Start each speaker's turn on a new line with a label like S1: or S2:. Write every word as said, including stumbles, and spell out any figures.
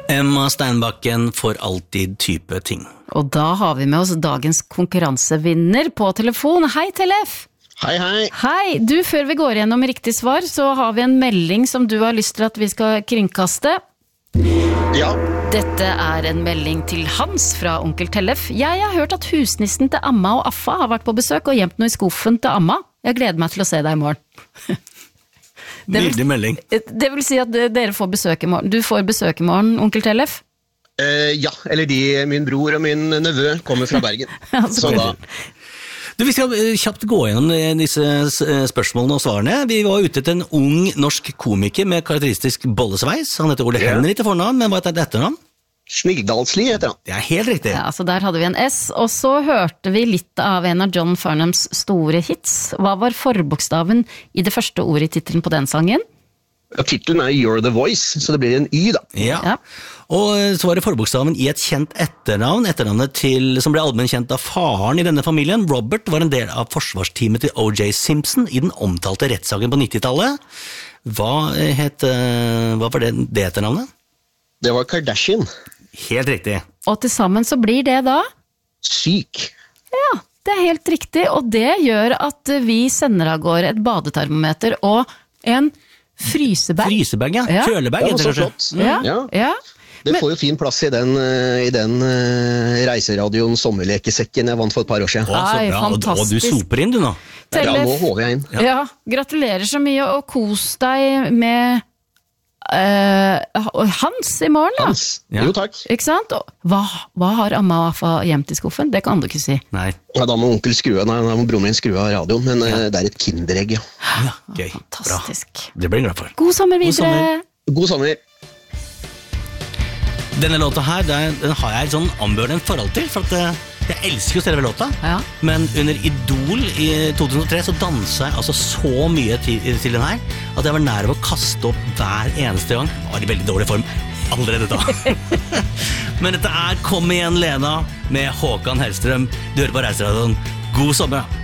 S1: Emma Steinbakken får alltid type ting.
S2: Og da har vi med oss dagens konkurransevinner på telefon. Hei, Tellef!
S3: Hei, hei!
S2: Hei, du, før vi går gjennom riktig svar, så har vi en melding som du har lyst til at vi skal kringkaste.
S3: Ja.
S2: Dette er en melding til Hans fra onkel Tellef. Jeg har hørt at husnissen til Amma og Affa har vært på besøk og gjemt noe i skuffen til Amma. Jeg gleder meg til å se deg i morgen.
S1: Nydelig melding.
S2: Det vil si at dere får besøk i morgen. Du får besøk i morgen, onkel Tellef?
S3: Uh, ja, eller de, min bror og min nevø kommer fra Bergen.
S2: Ja,
S3: så da...
S1: Du, vi skal kjapt gå gjennom disse spørsmålene og svarene. Vi var ute til en ung norsk komiker med karakteristisk bollesveis. Han heter Ole Henry til fornavn, men hva heter det etternavn?
S3: Snigdalsli heter han.
S1: Det er helt riktig.
S2: Ja, så der hadde vi en S, og så hørte vi litt av en av John Farnhams store hits. Hva var forbokstaven i det første ordet i titelen på den sangen?
S3: Ja, titelen er You're the Voice, så det blir en Y da.
S1: Ja.
S2: Ja.
S1: Og så var det forbokstaven i et kjent etternavn, etternavnet til, som ble allmenn kjent av faren i denne familien. Robert var en del av forsvarsteamet til O J Simpson i den omtalte rettssaken på nittitallet. Hva het, hva var det, det etternavnet?
S3: Det var Kardashian.
S1: Helt riktig.
S2: Og til sammen så blir det da?
S3: Syk.
S2: Ja, det er helt riktig, og det gjør at vi sender av gårde et badetermometer og en frysebag.
S1: Frysebag, ja.
S2: Ja.
S1: Kjølebag,
S3: Ja,
S1: heter
S3: så
S1: det
S3: flott.
S1: kanskje.
S2: Ja,
S3: Ja.
S2: ja.
S3: Det
S2: Men-
S3: får jo fin plass i den, uh, i den uh, reiseradioen sommerlekesekken jeg vant for et par år siden.
S1: Å, så
S2: Ai,
S1: bra. Og, og du
S2: fantastisk.
S1: soper inn, du nå.
S3: Ja,
S2: Tellef,
S3: nå håver jeg inn.
S1: Ja.
S2: ja, gratulerer så mye, og kos deg med eh, Hans i morgen da.
S3: Hans.
S1: Ja.
S3: Jo, takk.
S2: Ikke sant? Og Hva, hva har Amma og Affa gjemt i skuffen? Det kan du ikke si.
S1: Nei.
S3: Ja, da må onkel skru av, nei, da må broren min skru av radioen, men uh, det er et kinderegg, ja.
S1: Ja, gøy. Bra.
S2: Fantastisk.
S1: Det blir jeg glad for.
S2: God sommer
S1: God
S2: videre.
S1: sommer.
S3: God sommer.
S1: Denne låta her, den, den har jeg et sånn ambivalent forhold til, for at eh, jeg elsker jo selve låta,
S2: Ja.
S1: men under Idol i to tusen og tre så danset jeg altså så mye til, til den her, at jeg var nær å kaste opp hver eneste gang. Jeg var i veldig dårlig form allerede da. Men dette er Kom igjen Lena med Håkan Hellstrøm. Du hører på Reiseradioen. God sommer da.